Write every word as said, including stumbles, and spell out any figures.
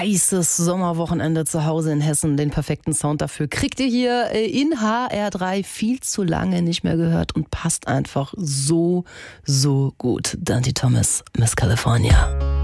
heißes Sommerwochenende zu Hause in Hessen. Den perfekten Sound dafür kriegt ihr hier in H R drei viel zu lange nicht mehr gehört und passt einfach so, so gut. Dante Thomas, Miss California.